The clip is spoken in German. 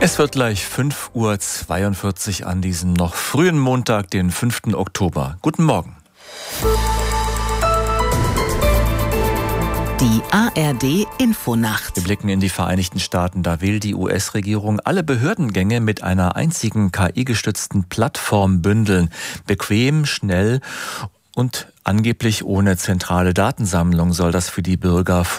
Es wird gleich 5:42 Uhr an diesem noch frühen Montag, den 5. Oktober. Guten Morgen. Die ARD-Infonacht. Wir blicken in die Vereinigten Staaten. Da will die US-Regierung alle Behördengänge mit einer einzigen KI-gestützten Plattform bündeln. Bequem, schnell und angeblich ohne zentrale Datensammlung soll das für die Bürger